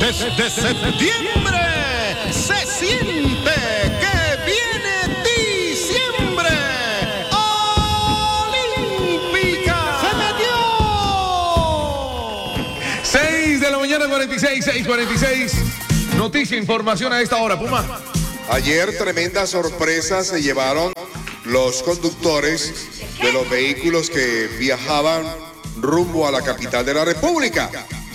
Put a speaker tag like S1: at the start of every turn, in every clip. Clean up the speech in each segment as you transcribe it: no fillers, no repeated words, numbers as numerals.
S1: Desde septiembre se siente que viene diciembre. Olímpica se metió.
S2: 6 de la mañana, 46, 6:46. Noticia, información a esta hora, Puma.
S3: Ayer tremenda sorpresa se llevaron los conductores de los vehículos que viajaban rumbo a la capital de la República.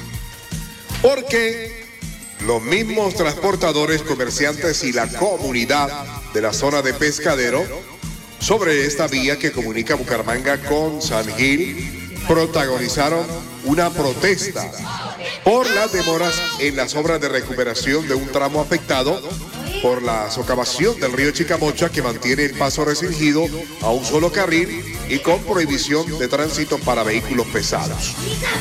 S3: Porque los mismos transportadores, comerciantes y la comunidad de la zona de Pescadero sobre esta vía que comunica Bucaramanga con San Gil protagonizaron una protesta por las demoras en las obras de recuperación de un tramo afectado por la socavación del río Chicamocha, que mantiene el paso restringido a un solo carril y con prohibición de tránsito para vehículos pesados.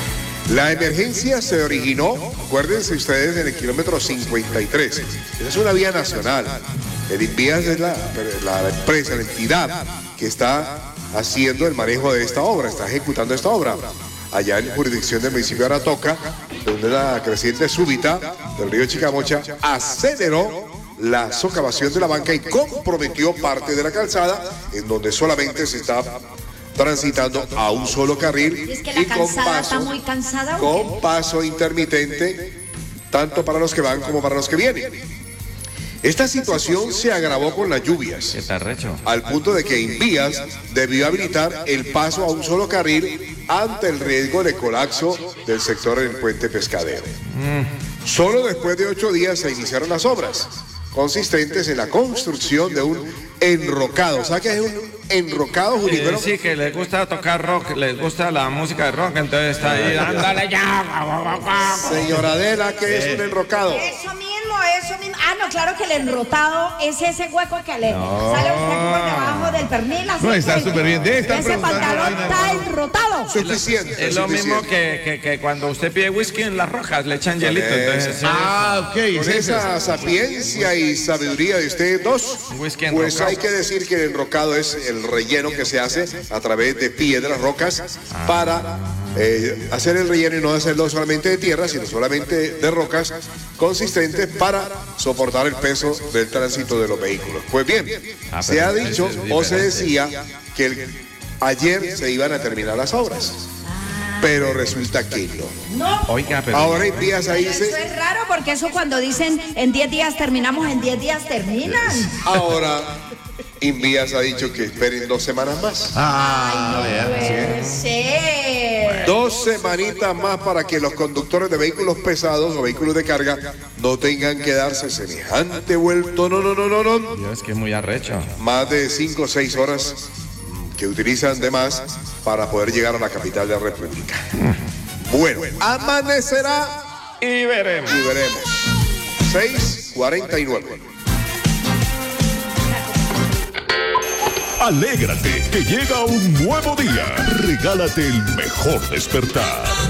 S3: La emergencia se originó, acuérdense ustedes, en el kilómetro 53. Esa es una vía nacional. El INVIAS es la empresa, la entidad que está haciendo el manejo de esta obra, está ejecutando esta obra. Allá en jurisdicción del municipio de Aratoca, donde la creciente súbita del río Chicamocha aceleró la socavación de la banca y comprometió parte de la calzada, en donde solamente se está transitando a un solo carril.
S4: Es que la calzada está muy cansada.
S3: Con paso intermitente, tanto para los que van como para los que vienen. Esta situación se agravó con las lluvias, al punto de que INVIAS debió habilitar el paso a un solo carril ante el riesgo de colapso del sector del puente Pescadero. Solo después de 8 días se iniciaron las obras, consistentes en la construcción de un enrocado. ¿Sabes qué es un enrocado, Julio?
S5: Sí, que les gusta tocar rock, les gusta la música de rock, entonces está ahí dándole ya.
S3: Señora Adela, ¿qué es un enrocado?
S4: Eso mismo. Ah, no, claro que el enrotado es ese hueco que le sale a usted por debajo del pernil.
S2: No, está súper bien.
S4: Ese pantalón está enrotado.
S3: Suficiente.
S5: Es lo mismo que cuando usted pide whisky en las rojas, le echan hielito. Entonces, sí.
S3: Con esa sapiencia y sabiduría de ustedes dos, pues hay que decir que el enrocado es el relleno que se hace a través de piedras, rocas, para hacer el relleno y no hacerlo solamente de tierra, sino solamente de rocas consistentes para soportar el peso del tránsito de los vehículos. Pues bien, se ha dicho o se decía que ayer se iban a terminar las obras, pero resulta que no.
S5: Oiga, pero
S3: ahora INVIAS ahí
S4: Eso es raro, porque eso cuando dicen en 10 días terminamos, en 10 días terminan.
S3: Ahora INVIAS ha dicho que esperen 2 semanas más.
S4: Puede ser.
S3: 2 semanitas más para que los conductores de vehículos pesados o vehículos de carga no tengan que darse semejante vuelto. No.
S5: Dios, que es muy arrecho.
S3: Más de 5 o 6 horas que utilizan de más para poder llegar a la capital de la República. Bueno, amanecerá
S5: Y veremos.
S3: 6:49.
S6: Alégrate, que llega un nuevo día. Regálate el mejor despertar.